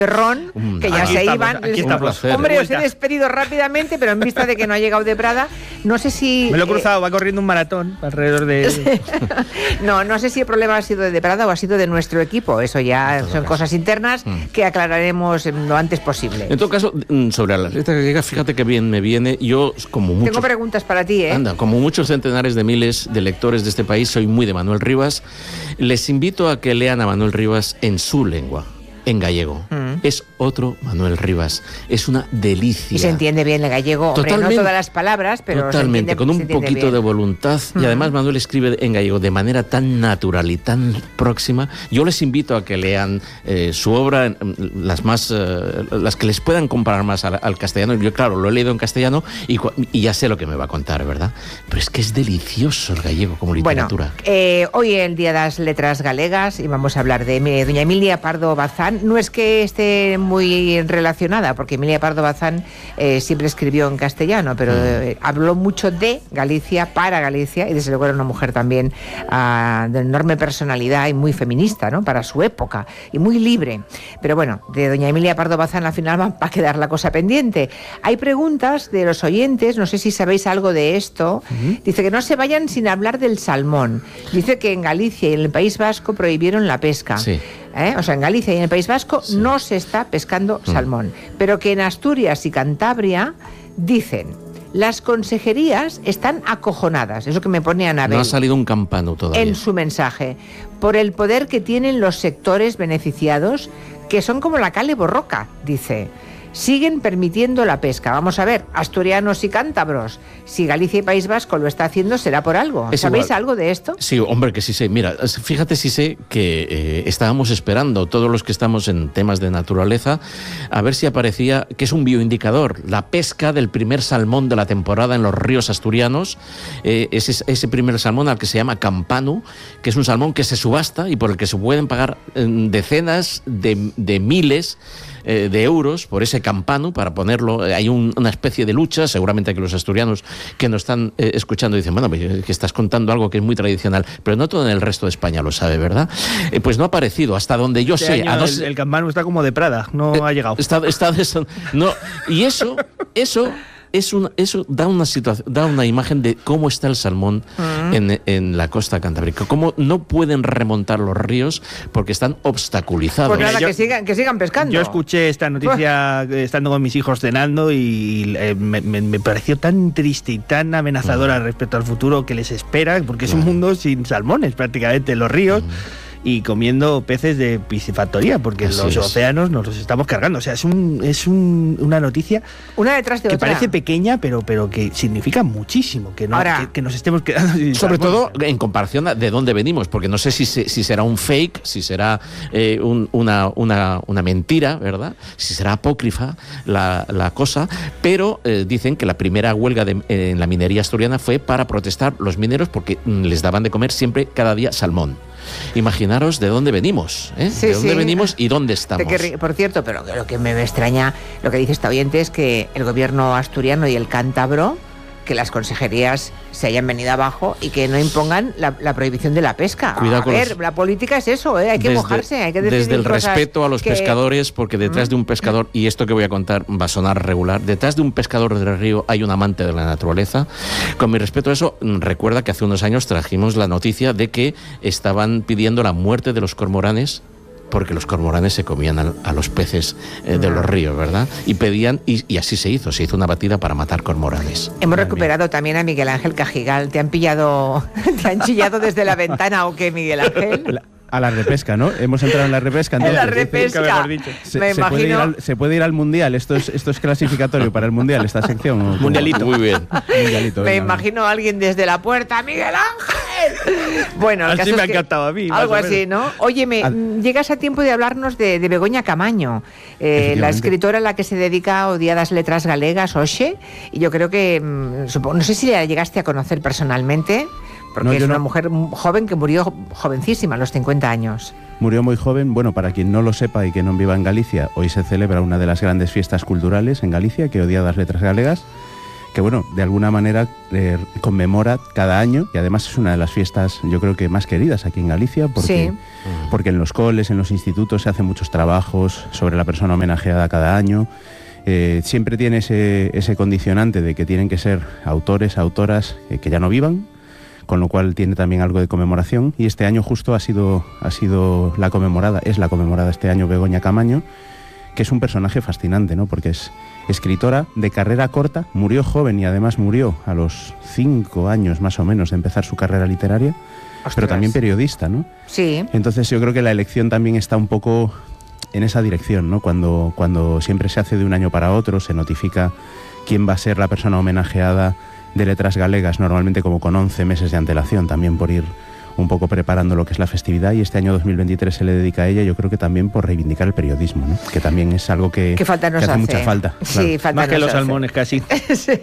Ron, que ya se iban. Hombre, os he despedido rápidamente, pero en vista de que no ha llegado de Prada, no sé si... Me lo he cruzado, va corriendo un maratón alrededor de... No sé si el problema ha sido de Prada o ha sido de nuestro equipo. Eso ya son cosas internas que aclararemos lo antes posible. En todo caso, sobre las letras gallegas, fíjate que bien me viene. Yo, como muchos... Tengo preguntas para ti, ¿eh? Anda, como muchos centenares de miles de lectores de este país, soy muy de Manuel Rivas. Les invito a que lean a Manuel Rivas en su lengua, en gallego. Es otro Manuel Rivas. Es una delicia. Y se entiende bien el gallego. Hombre, no todas las palabras, pero totalmente, con un poquito de voluntad. Y además Manuel escribe en gallego de manera tan natural y tan próxima. Yo les invito a que lean su obra, las que les puedan comparar más al castellano. Yo, claro, lo he leído en castellano y ya sé lo que me va a contar, ¿verdad? Pero es que es delicioso el gallego como literatura. Bueno, hoy es el Día de las Letras Galegas y vamos a hablar de doña Emilia Pardo Bazán. No es que esté muy relacionada, porque Emilia Pardo Bazán siempre escribió en castellano, pero habló mucho de Galicia, para Galicia, y desde luego era una mujer también de enorme personalidad y muy feminista, ¿no?, para su época, y muy libre. Pero bueno, de doña Emilia Pardo Bazán al final va a quedar la cosa pendiente. Hay preguntas de los oyentes, no sé si sabéis algo de esto. Dice que no se vayan sin hablar del salmón. Dice que en Galicia y en el País Vasco prohibieron la pesca. Sí. O sea, en Galicia y en el País Vasco no se está pescando salmón, pero que en Asturias y Cantabria dicen, las consejerías están acojonadas, eso que me pone Anabel. No ha salido un campano todavía. En su mensaje, por el poder que tienen los sectores beneficiados, que son como la cal y borroca, dice. Siguen permitiendo la pesca. Vamos a ver, asturianos y cántabros, si Galicia y País Vasco lo está haciendo, será por algo. ¿Sabéis algo de esto? Sí, hombre, que sí sé. Mira, fíjate, sí sé que estábamos esperando, todos los que estamos en temas de naturaleza, a ver si aparecía, que es un bioindicador, la pesca del primer salmón de la temporada en los ríos asturianos, ese primer salmón al que se llama campano, que es un salmón que se subasta y por el que se pueden pagar decenas de miles de euros por ese campano, para ponerlo. Hay una especie de lucha, seguramente que los asturianos que nos están escuchando dicen, bueno, que estás contando algo que es muy tradicional, pero no todo en el resto de España lo sabe, ¿verdad? Pues no ha aparecido, hasta donde yo sé. El campano está como de Prada, no ha llegado. Y eso da una imagen de cómo está el salmón en la costa cantábrica, cómo no pueden remontar los ríos porque están obstaculizados. Pues nada, que sigan pescando. Yo escuché esta noticia estando con mis hijos cenando y me pareció tan triste y tan amenazadora respecto al futuro que les espera, porque es un mundo sin salmones prácticamente en los ríos. Y comiendo peces de piscifactoría, porque los océanos nos los estamos cargando. O sea, es una noticia una detrás de que otra. Parece pequeña, pero que significa muchísimo que nos estemos quedando sin sobre salmón. todo en comparación de dónde venimos, porque no sé si será un fake, si será una mentira, ¿verdad? Si será apócrifa la cosa, pero dicen que la primera huelga en la minería asturiana fue para protestar los mineros porque les daban de comer siempre, cada día, salmón. Imaginaros de dónde venimos, de dónde venimos y dónde estamos. Por cierto, pero lo que me extraña, lo que dice este oyente, es que el gobierno asturiano y el cántabro, que las consejerías se hayan venido abajo y que no impongan la prohibición de la pesca. La política es eso, hay que mojarse, hay que decidir desde el respeto a los pescadores, porque detrás de un pescador, y esto que voy a contar va a sonar regular, detrás de un pescador del río hay un amante de la naturaleza. Con mi respeto a eso, recuerda que hace unos años trajimos la noticia de que estaban pidiendo la muerte de los cormoranes, porque los cormoranes se comían a los peces de los ríos, ¿verdad? Y pedían, y así se hizo una batida para matar cormoranes. Hemos recuperado también a Miguel Ángel Cajigal. ¿Te han chillado desde la ventana o qué, Miguel Ángel? A la repesca, ¿no? Hemos entrado en la repesca. En la repesca. Se puede ir al Mundial. Esto es clasificatorio para el Mundial, esta sección. Mundialito. Muy bien. Mundialito, me imagino a alguien desde la puerta. ¡Miguel Ángel! Bueno, el así me ha encantado a mí. Algo así, ¿no? Oye, llegas a tiempo de hablarnos de Begoña Camaño, la escritora a la que se dedica a Odiadas Letras Galegas, Oxe, y yo creo que, no sé si la llegaste a conocer personalmente, porque es una mujer joven que murió jovencísima, a los 50 años. Murió muy joven. Bueno, para quien no lo sepa y que no viva en Galicia, hoy se celebra una de las grandes fiestas culturales en Galicia, que Odiadas Letras Galegas, bueno, de alguna manera conmemora cada año, y además es una de las fiestas, yo creo que más queridas aquí en Galicia, porque en los coles, en los institutos se hacen muchos trabajos sobre la persona homenajeada cada año. Siempre tiene ese condicionante de que tienen que ser autores, autoras que ya no vivan, con lo cual tiene también algo de conmemoración, y este año justo es la conmemorada este año Begoña Camaño, que es un personaje fascinante, ¿no? Porque es escritora de carrera corta, murió joven y además murió a los 5 años más o menos de empezar su carrera literaria. Ostras. Pero también periodista, ¿no? Sí. Entonces yo creo que la elección también está un poco en esa dirección, ¿no? Cuando siempre se hace de un año para otro, se notifica quién va a ser la persona homenajeada de Letras Galegas, normalmente como con 11 meses de antelación, también por ir un poco preparando lo que es la festividad, y este año 2023 se le dedica a ella, yo creo que también por reivindicar el periodismo, ¿no? Que también es algo que hace mucha falta. Sí, claro. falta más que los salmones casi. Sí.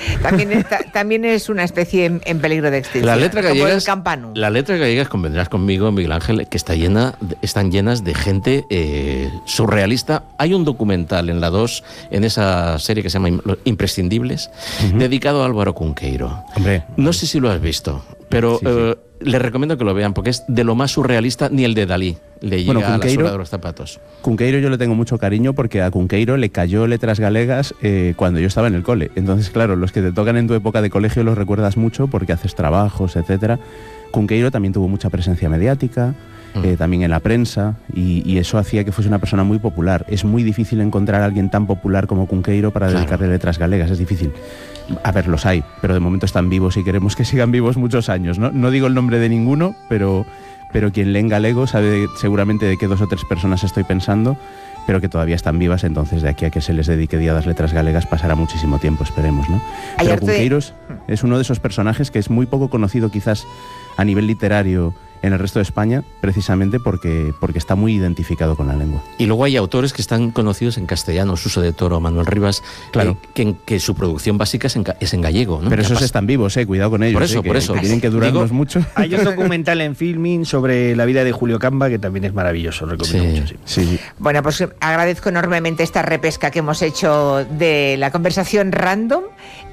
También es una especie en peligro de extinción. La letra gallegas, convendrás conmigo, Miguel Ángel, que están llenas de gente surrealista. Hay un documental en la 2, en esa serie que se llama Imprescindibles, dedicado a Álvaro Cunqueiro. Hombre. No sé si lo has visto, pero sí. Les recomiendo que lo vean, porque es de lo más surrealista, ni el de Dalí le llega a la suela de los zapatos. Cunqueiro yo le tengo mucho cariño, porque a Cunqueiro le cayó Letras Galegas cuando yo estaba en el cole. Entonces, claro, los que te tocan en tu época de colegio los recuerdas mucho porque haces trabajos, etcétera. Cunqueiro también tuvo mucha presencia mediática, también en la prensa, y eso hacía que fuese una persona muy popular. Es muy difícil encontrar a alguien tan popular como Cunqueiro para dedicarle Letras Galegas, es difícil. A ver, los hay, pero de momento están vivos y queremos que sigan vivos muchos años, ¿no? No digo el nombre de ninguno, pero quien lee en galego sabe seguramente de qué 2 o 3 personas estoy pensando, pero que todavía están vivas. Entonces de aquí a que se les dedique Día de las Letras Galegas pasará muchísimo tiempo, esperemos, ¿no? Pero Cunqueiro es uno de esos personajes que es muy poco conocido quizás a nivel literario en el resto de España, precisamente porque está muy identificado con la lengua. Y luego hay autores que están conocidos en castellano, Suso de Toro, Manuel Rivas, claro, que su producción básica es en gallego, ¿no? Pero esos están vivos, cuidado con ellos. Por eso. Que tienen que durarnos mucho. Hay un documental en Filmin sobre la vida de Julio Camba que también es maravilloso, recomiendo mucho. Sí. Bueno, pues agradezco enormemente esta repesca que hemos hecho de la conversación random,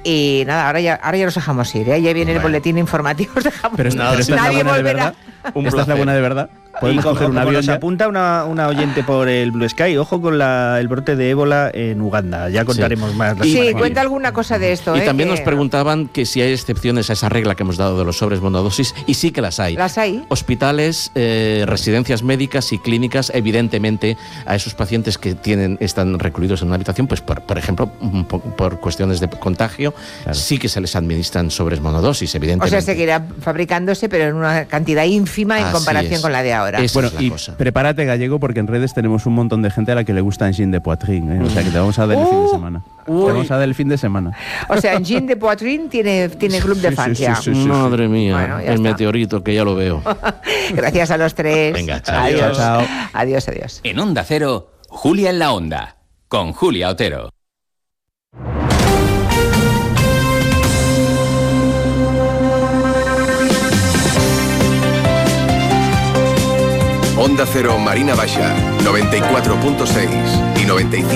y nada, ahora ya los dejamos ir, ¿eh? Ya viene el boletín informativo, os dejamos. Pero nadie volverá. ¿Esta es la buena de verdad? Podemos coger un avión. Nos apunta una oyente por el Blue Sky. Ojo con el brote de ébola en Uganda. Ya contaremos más. Sí, cuenta alguna cosa de esto. Y también nos preguntaban que si hay excepciones a esa regla que hemos dado de los sobres monodosis, y sí que las hay. ¿Las hay? Hospitales, residencias médicas y clínicas, evidentemente, a esos pacientes que están recluidos en una habitación, pues por ejemplo, por cuestiones de contagio, sí que se les administran sobres monodosis, evidentemente. O sea, seguirá fabricándose, pero en una cantidad ínfima en comparación con la de ahora. Bueno, y prepárate, gallego, porque en redes tenemos un montón de gente a la que le gusta Engine de Poitrine, ¿eh? O sea que te vamos a dar el fin de semana. Te vamos a dar el fin de semana. O sea, Engine de Poitrine tiene club de fans ya. Madre mía, bueno, el está. Meteorito, que ya lo veo. Gracias a los 3. Venga, chao. Adiós. Chao. Adiós. En Onda Cero, Julia en la Onda, con Julia Otero. Onda Cero Marina Baixa, 94.6 y 95.